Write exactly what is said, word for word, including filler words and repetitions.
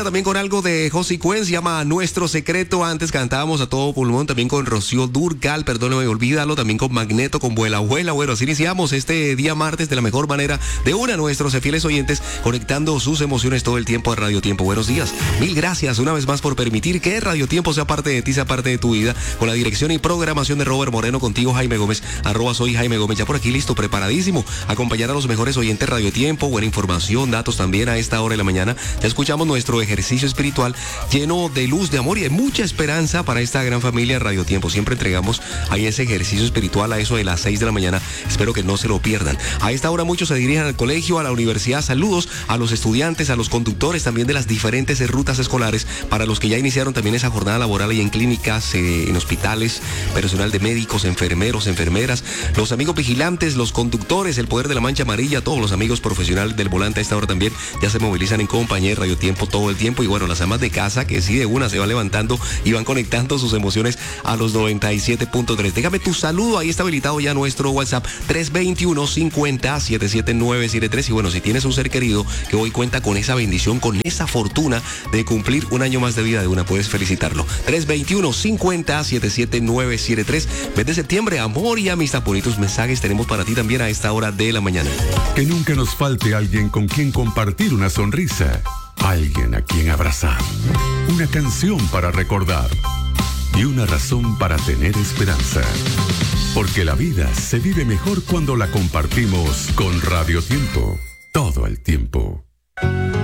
También con algo de José Cuen, se llama Nuestro Secreto. Antes cantábamos a todo pulmón también con Rocío Dúrcal, perdóname, olvídalo, también con Magneto, con Vuela Abuela. Bueno, así iniciamos este día martes de la mejor manera de una a nuestros fieles oyentes, conectando sus emociones todo el tiempo a Radio Tiempo. Buenos días, mil gracias una vez más por permitir que Radio Tiempo sea parte de ti, sea parte de tu vida, con la dirección y programación de Robert Moreno, contigo Jaime Gómez, arroba soy Jaime Gómez, ya por aquí listo, preparadísimo, acompañar a los mejores oyentes Radio Tiempo, buena información, datos también a esta hora de la mañana. Ya escuchamos nuestro ejercicio espiritual lleno de luz, de amor y de mucha esperanza para esta gran familia Radio Tiempo. Siempre entregamos ahí ese ejercicio espiritual a eso de las seis de la mañana. Espero que no se lo pierdan. A esta hora muchos se dirigen al colegio, a la universidad. Saludos a los estudiantes, a los conductores también de las diferentes rutas escolares, para los que ya iniciaron también esa jornada laboral ahí en clínicas, eh, en hospitales, personal de médicos, enfermeros, enfermeras, los amigos vigilantes, los conductores, el poder de la mancha amarilla, todos los amigos profesionales del volante a esta hora también ya se movilizan en compañía de Radio Tiempo todo el tiempo. Y bueno, las amas de casa que sí de una se van levantando y van conectando sus emociones a los noventa y siete punto tres. Déjame tu saludo, ahí está habilitado ya nuestro WhatsApp tres veintiuno, cincuenta, setenta y siete nueve siete tres. Y bueno, si tienes un ser querido que hoy cuenta con esa bendición, con esa fortuna de cumplir un año más de vida de una, puedes felicitarlo. tres veintiuno, cincuenta, setenta y siete nueve siete tres. Mes de septiembre, amor y amistad, bonitos mensajes tenemos para ti también a esta hora de la mañana. Que nunca nos falte alguien con quien compartir una sonrisa, alguien a quien abrazar, una canción para recordar y una razón para tener esperanza. Porque la vida se vive mejor cuando la compartimos con Radio Tiempo, todo el tiempo.